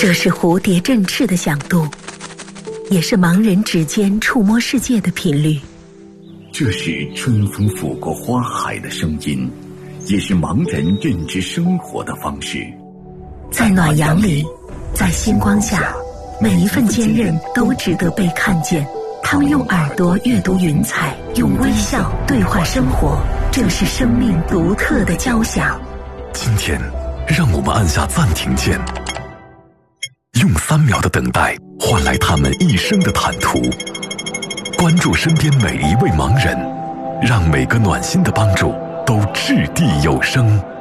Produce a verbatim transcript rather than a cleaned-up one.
这是蝴蝶振翅的响度，也是盲人指尖触摸世界的频率。 这是春风拂过花海的声音，也是盲人认知生活的方式。 在暖阳里，在星光下，每一份坚韧都值得被看见。他们用耳朵阅读云彩，用微笑对话生活，这是生命独特的交响。 今天，让我们按下暂停键，用三秒的等待换来他们一生的坦途。关注身边每一位盲人，让每个暖心的帮助都掷地有声。